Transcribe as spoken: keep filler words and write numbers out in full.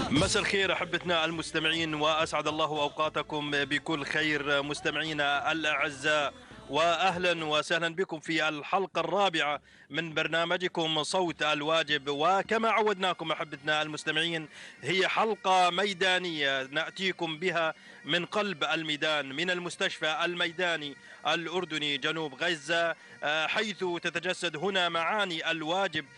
مساء الخير احبتنا المستمعين، واسعد الله اوقاتكم بكل خير مستمعينا الاعزاء، واهلا وسهلا بكم في الحلقه الرابعه من برنامجكم صوت الواجب. وكما عودناكم احبتنا المستمعين، هي حلقه ميدانيه ناتيكم بها من قلب الميدان، من المستشفى الميداني الاردني جنوب غزه، حيث تتجسد هنا معاني الواجب